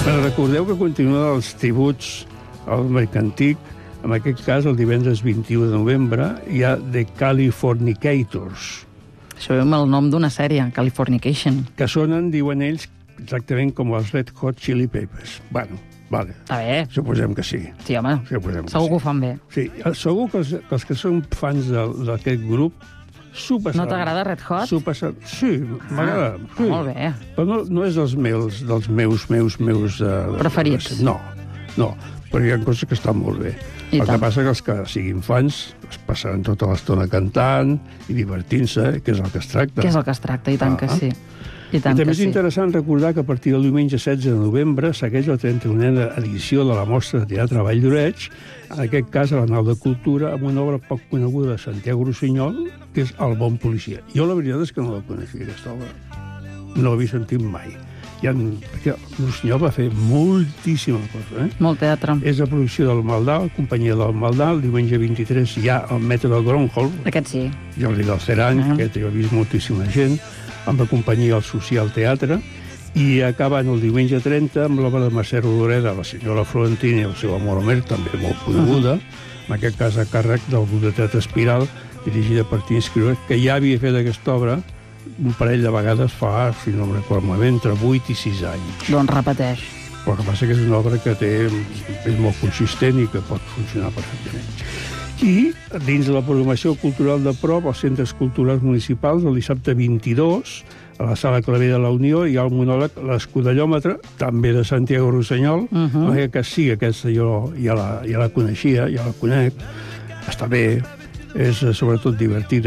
Però recordeu que continuen els tributs al mercantic. En aquest cas, el divendres 21 de novembre, hi ha The Californicators. Això veu el nom d'una sèrie, Californication. Que sonen, diuen ells, exactament com els Red Hot Chili Peppers. Bueno, vale. Està bé. Suposem que sí. Sí, home. Suposem Segur que ho fan bé. Sí, segur que els que són fans d'aquest grup s'ho passaran. No t'agrada Red Hot? Sí, m'agrada. Sí. Molt bé. Però no és dels meus preferits. No, però hi ha coses que estan molt bé. El que passa que els que siguin fans es passaran tota l'estona cantant i divertint-se, que és el que es tracta. Que és el que es tracta, i tant que sí. I també és interessant recordar que a partir del diumenge 16 de novembre segueix la 31a edició de la Mostra de Teatre Vall d'Oreig, en aquest cas a la Nau de Cultura, amb una obra poc coneguda de Santiago Rusiñol, que és El bon policia. Jo la veritat és que no la coneixia, aquesta obra. No l'havia sentit mai. Perquè Rusiñol va fer moltíssima cosa. Molt teatre. És la producció del Maldà, companyia del Maldà, el diumenge 23 hi ha el Metro Gronholm. Aquest sí. Jordi Galceran, que he vist moltíssima gent, amb la companyia del Social Teatre, i acaben el diumenge 30 amb l'obra de Mercè Rodoreda, la senyora Florentini i el seu amor Homer, també molt coneguda, en aquest cas a càrrec del grup de teatre Espiral, dirigida per Tim Scriver, que ja havia fet aquesta obra un parell de vegades fa, si no em recordo malament, entre 8 i 6 anys. Doncs repeteix. Però el que passa que és una obra que és molt consistent i que pot funcionar perfectament. I dins de la programació cultural de prop, als centres culturals municipals, el dissabte 22, a la Sala Clavé de la Unió, hi ha el monòleg L'Escudellòmetre, també de Santiago Rusiñol, que sí, aquesta jo ja la coneixia, ja la conec, està bé, és sobretot divertida,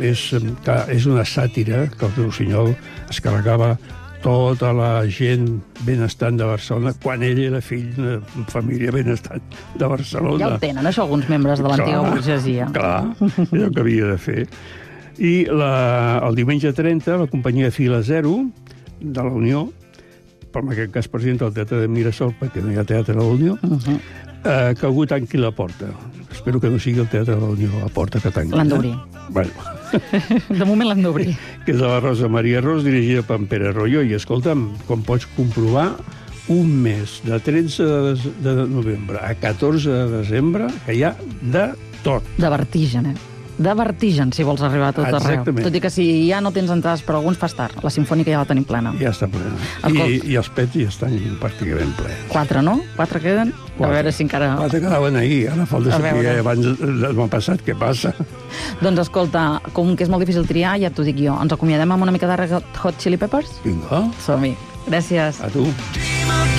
és una sàtira que el Rusiñol es carregava tota la gent benestant de Barcelona quan ell era fill de família benestant de Barcelona. Ja ho tenen, això, alguns membres de l'antiga burgesia. Clar, és el que havia de fer. I el diumenge 30, la companyia Fila Zero, de la Unió, per en aquest cas presenta el Teatre de Mirasol, perquè no hi ha Teatre de la Unió, que algú tanqui la porta. Espero que no sigui el Teatre de la Unió la porta que tanqui. L'han d'obrir. Bueno. De moment l'han d'obrir. Que és de la Rosa Maria Ros, dirigida per Pere Royo, i escolta'm, com pots comprovar, un mes de 13 de novembre a 14 de desembre, que hi ha de tot. De vertigen, de vertigen, si vols arribar a tot arreu. Exactament. Tot i que si ja no tens entrades per alguns, fas tard. La Simfònica ja la tenim plena. Ja està plena. I els pets ja estan pràcticament plens. 4, no? 4 queden? A veure si encara... 4 quedaven ahir, ara falta saber abans m'ha passat què passa. Doncs escolta, com que és molt difícil triar, ja t'ho dic jo. Ens acomiadem amb una mica de Red Hot Chili Peppers? Vinga. Som-hi. Gràcies. A tu.